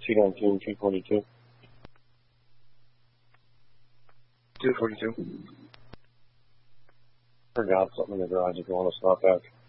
219, 242. 242. Forgot something in the garage if you want to stop back.